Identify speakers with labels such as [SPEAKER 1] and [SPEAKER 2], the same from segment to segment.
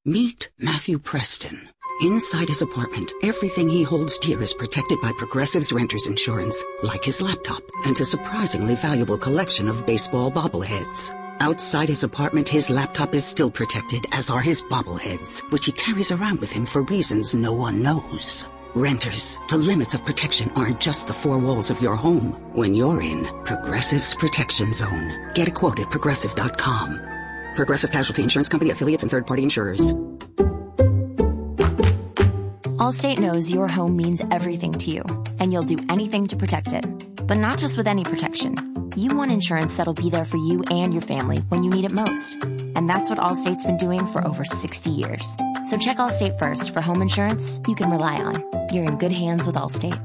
[SPEAKER 1] Meet Matthew Preston. Inside his apartment, everything he holds dear is protected by Progressive's renter's insurance, like his laptop and a surprisingly valuable collection of baseball bobbleheads. Outside his apartment, his laptop is still protected, as are his bobbleheads, which he carries around with him for reasons no one knows. Renters, the limits of protection aren't just the four walls of your home. When you're in Progressive's Protection Zone. Get a quote at Progressive.com. Progressive Casualty Insurance Company, affiliates, and third-party insurers.
[SPEAKER 2] Allstate knows your home means everything to you, and you'll do anything to protect it. But not just with any protection. You want insurance that'll be there for you and your family when you need it most. And that's what Allstate's been doing for over 60 years. So check Allstate first for home insurance you can rely on. You're in good hands with Allstate.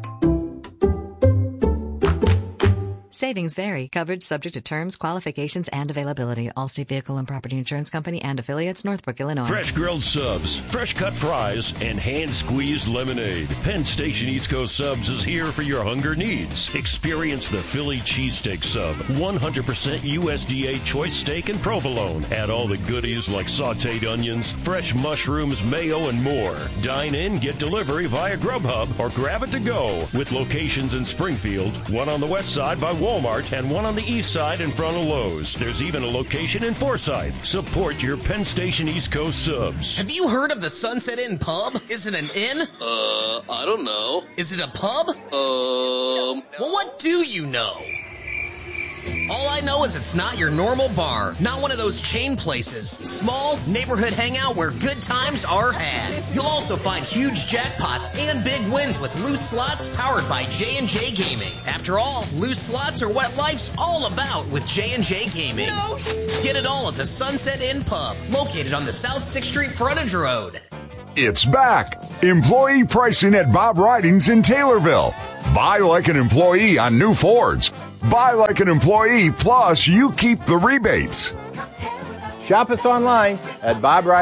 [SPEAKER 3] Savings vary. Coverage subject to terms, qualifications, and availability. Allstate Vehicle and Property Insurance Company and affiliates, Northbrook, Illinois.
[SPEAKER 4] Fresh grilled subs, fresh cut fries, and hand-squeezed lemonade. Penn Station East Coast Subs is here for your hunger needs. Experience the Philly cheesesteak sub, 100% USDA choice steak and provolone. Add all the goodies like sautéed onions, fresh mushrooms, mayo, and more. Dine in, get delivery via Grubhub, or grab it to go. With locations in Springfield, one on the west side by Walmart, and one on the east side in front of Lowe's. There's even a location in Forsyth. Support your Penn Station East Coast Subs.
[SPEAKER 5] Have you heard of the Sunset Inn Pub? Is it an inn?
[SPEAKER 6] I don't know.
[SPEAKER 5] Is it a pub? Well, what do you know? All I know is it's not your normal bar, not one of those chain places. Small neighborhood hangout where good times are had. You'll also find huge jackpots and big wins with loose slots powered by J&J Gaming. After all, loose slots are what life's all about with J&J Gaming. No. Get it all at the Sunset Inn Pub, located on the South 6th Street frontage road.
[SPEAKER 7] It's back. Employee pricing at Bob Ridings in Taylorville. Buy like an employee on new Fords. Buy like an employee, plus you keep the rebates.
[SPEAKER 8] Shop us online at Bob Ridings.